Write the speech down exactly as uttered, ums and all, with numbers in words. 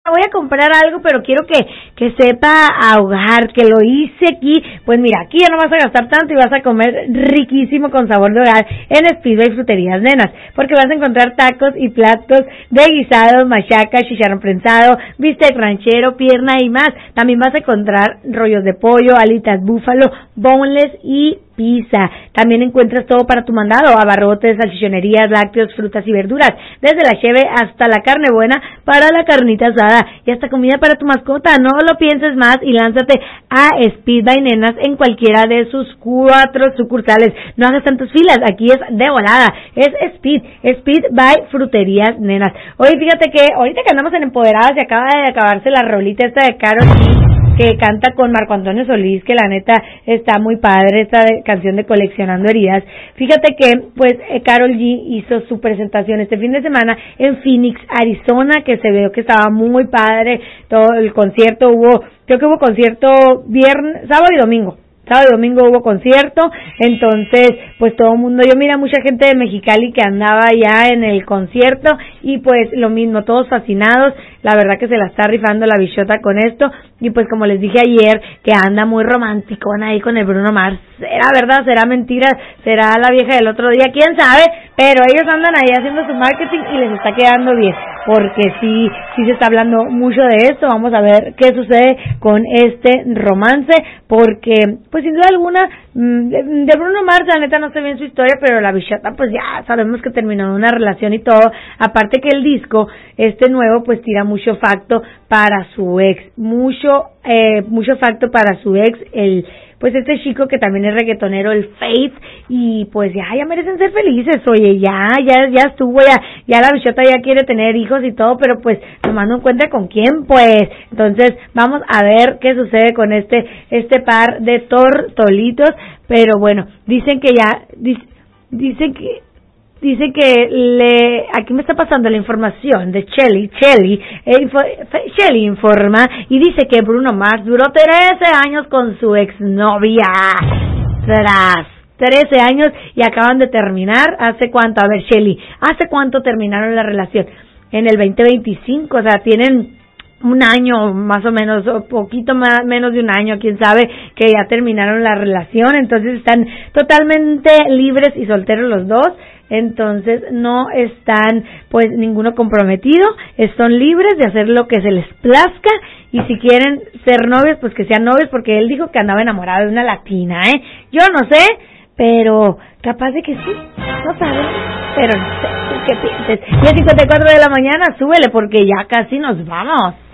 voy a comprar algo, pero quiero que, que sepa ahogar, que lo hice aquí. Pues mira, aquí ya no vas a gastar tanto y vas a comer riquísimo con sabor de hogar en Speedway Fruterías Nenas, porque vas a encontrar tacos y platos de guisados, machaca, chicharrón prensado, bistec ranchero, pierna y más. También vas a encontrar rollos de pollo, alitas búfalo, boneless y pizza. También encuentras todo para tu mandado, abarrotes, salchichonerías, lácteos, frutas y verduras, desde la cheve hasta la carne buena para la carnita asada y hasta comida para tu mascota. No lo pienses más y lánzate a Speed by Nenas en cualquiera de sus cuatro sucursales. No hagas tantas filas, aquí es de volada, es Speed, Speed by Fruterías Nenas. Oye, fíjate que ahorita que andamos en Empoderadas y acaba de acabarse la rolita esta de Karol G, que canta con Marco Antonio Solís, que la neta está muy padre esta de, canción de Coleccionando Heridas. Fíjate que pues eh, Karol G hizo su presentación este fin de semana en Phoenix, Arizona, que se vio que estaba muy padre todo el concierto. Hubo, creo que hubo concierto viernes, sábado y domingo. Sábado y domingo hubo concierto, entonces pues todo el mundo, yo mira mucha gente de Mexicali que andaba ya en el concierto y pues lo mismo, todos fascinados. La verdad que se la está rifando la bichota con esto y pues como les dije ayer que anda muy romanticona ahí con el Bruno Mars. ¿Será verdad? ¿Será mentira? ¿Será la vieja del otro día? ¿Quién sabe? Pero ellos andan ahí haciendo su marketing y les está quedando bien, porque sí, sí se está hablando mucho de esto. Vamos a ver qué sucede con este romance, porque pues sin duda alguna de Bruno Mars la neta no sé bien su historia, pero la bichota pues ya sabemos que terminó una relación y todo. Aparte que el disco este nuevo pues tira mucho facto para su ex, mucho eh, mucho facto para su ex, el pues este chico que también es reggaetonero, el Faith, y pues ya, ya merecen ser felices. Oye, ya, ya, ya estuvo, ya, ya la bichota ya quiere tener hijos y todo, pero pues nomás no encuentra con quién, pues. Entonces, vamos a ver qué sucede con este, este par de tortolitos, pero bueno, dicen que ya, dicen que, Dice que le, aquí me está pasando la información de Shelly, Shelly, eh, info, Shelly informa y dice que Bruno Mars duró trece años con su exnovia, tras trece años y acaban de terminar. ¿Hace cuánto? A ver, Shelly, ¿hace cuánto terminaron la relación? En el veinte veinticinco, o sea, tienen un año más o menos, o poquito más, menos de un año, quién sabe, que ya terminaron la relación. Entonces están totalmente libres y solteros los dos. Entonces no están pues ninguno comprometido, están libres de hacer lo que se les plazca y si quieren ser novios pues que sean novios, porque él dijo que andaba enamorado de una latina, ¿eh? Yo no sé, pero capaz de que sí, no sabes, pero no sé, ¿tú qué piensas? diez cincuenta y cuatro de la mañana, súbele porque ya casi nos vamos.